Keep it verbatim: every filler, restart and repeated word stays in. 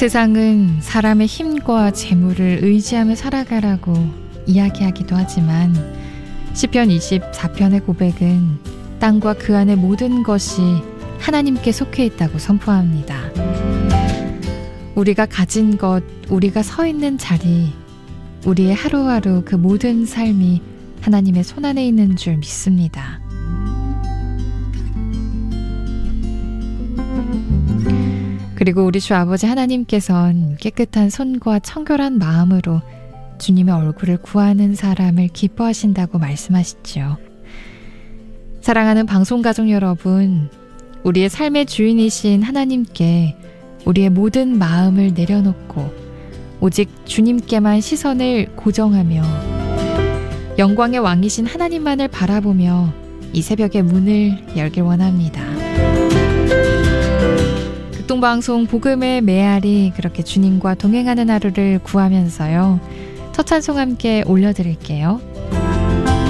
세상은 사람의 힘과 재물을 의지하며 살아가라고 이야기하기도 하지만 시편 이십사 편의 고백은 땅과 그 안의 모든 것이 하나님께 속해 있다고 선포합니다. 우리가 가진 것, 우리가 서 있는 자리, 우리의 하루하루 그 모든 삶이 하나님의 손안에 있는 줄 믿습니다. 그리고 우리 주 아버지 하나님께선 깨끗한 손과 청결한 마음으로 주님의 얼굴을 구하는 사람을 기뻐하신다고 말씀하시죠. 사랑하는 방송가족 여러분, 우리의 삶의 주인이신 하나님께 우리의 모든 마음을 내려놓고 오직 주님께만 시선을 고정하며 영광의 왕이신 하나님만을 바라보며 이 새벽의 문을 열길 원합니다. 극동방송 복음의 메아리, 그렇게 주님과 동행하는 하루를 구하면서요, 첫 찬송 함께 올려드릴게요.